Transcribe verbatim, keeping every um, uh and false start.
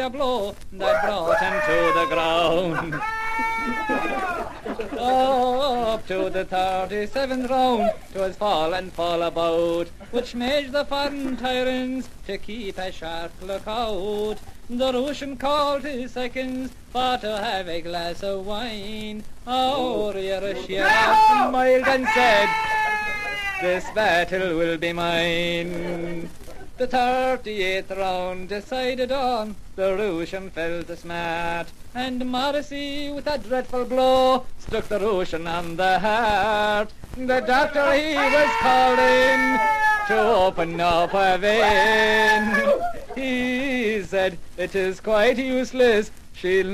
a blow that brought him to the ground. Up to the thirty-seventh round, 'twas fall and fall about, which made the foreign tyrants to keep a sharp lookout. The Russian called his seconds for to have a glass of wine. Oh, Russia smiled and said, "This battle will be mine." The thirty-eighth round decided on, the Russian fell to smart, and Morrissey with a dreadful blow struck the Russian on the heart. The doctor he was called in to open up a vein. He said, "It is quite useless, she'll